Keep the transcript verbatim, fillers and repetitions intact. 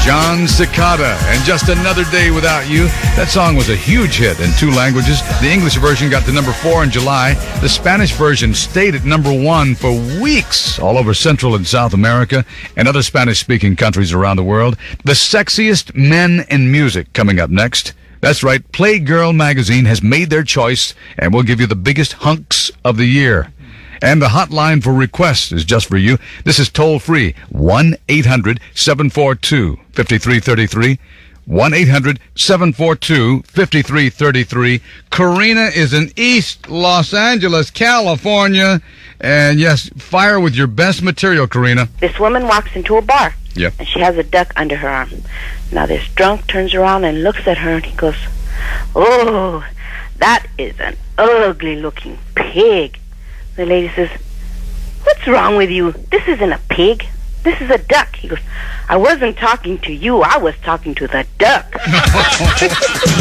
John Cicada and Just Another Day Without You. That song was a huge hit in two languages. The English version got to number four in July. The Spanish version stayed at number one for weeks all over Central and South America and other Spanish-speaking countries around the world. The sexiest men in music coming up next. That's right, Playgirl magazine has made their choice, and we'll give you the biggest hunks of the year. And the hotline for requests is just for you. This is toll-free, one eight hundred seven four two five three three three, one eight hundred seven four two five three three three. Karina is in East Los Angeles, California. And yes, fire with your best material, Karina. This woman walks into a bar, yep, and she has a duck under her arm. Now this drunk turns around and looks at her, and he goes, "Oh, that is an ugly-looking pig." The lady says, "What's wrong with you? This isn't a pig. This is a duck." He goes, "I wasn't talking to you. I was talking to the duck."